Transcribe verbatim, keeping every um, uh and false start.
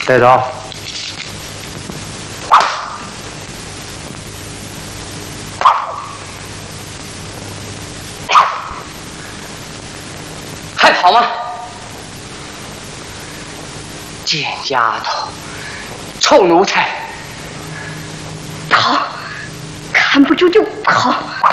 带走。还跑吗？贱丫头，臭奴才！ 跑，看不住就跑。